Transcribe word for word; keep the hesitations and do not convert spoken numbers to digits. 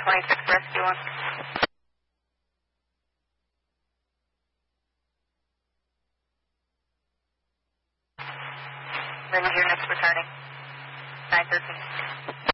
twenty-six Rescue one. Ranger, next returning. nine thirteen.